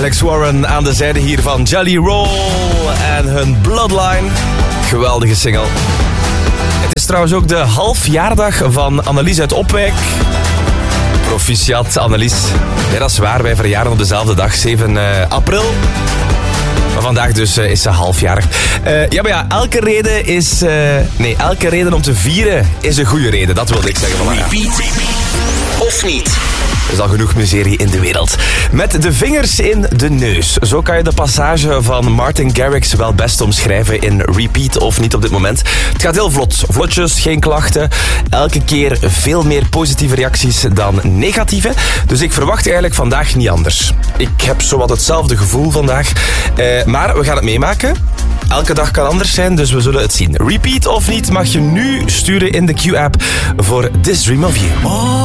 Alex Warren aan de zijde hier van Jelly Roll en hun Bloodline. Geweldige single. Het is trouwens ook de halfjaardag van Annelies uit Opwijk. Proficiat, Annelies. Ja, dat is waar, wij verjaren op dezelfde dag, 7 april. Maar vandaag dus is ze halfjarig. Elke reden is... elke reden om te vieren is een goede reden. Dat wilde ik zeggen. Repeat of niet? Er is al genoeg miserie in de wereld. Met de vingers in de neus. Zo kan je de passage van Martin Garrix wel best omschrijven in Repeat of niet op dit moment. Het gaat heel vlot. Vlotjes, geen klachten. Elke keer veel meer positieve reacties dan negatieve. Dus ik verwacht eigenlijk vandaag niet anders. Ik heb zowat hetzelfde gevoel vandaag. Maar we gaan het meemaken. Elke dag kan anders zijn, dus we zullen het zien. Repeat of niet mag je nu sturen in de Q-app voor This Dream of You.